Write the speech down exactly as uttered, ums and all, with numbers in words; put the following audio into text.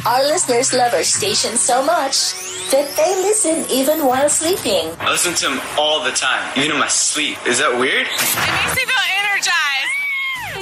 Our listeners love our station so much that they listen even while sleeping. I listen to them all the time, even in my sleep. Is that weird? It makes me feel